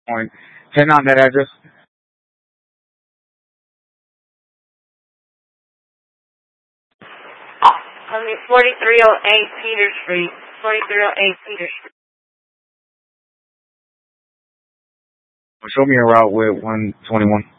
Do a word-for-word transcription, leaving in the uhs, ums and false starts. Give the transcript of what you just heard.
point. ten on that address. I mean, forty-three oh eight Peter Street. forty-three oh eight Peter Street. Show me a route with one twenty-one.